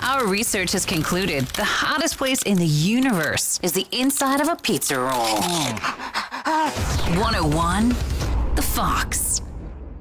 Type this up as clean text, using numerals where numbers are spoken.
Our research has concluded the hottest place in the universe is the inside of a pizza roll. 101, The Fox.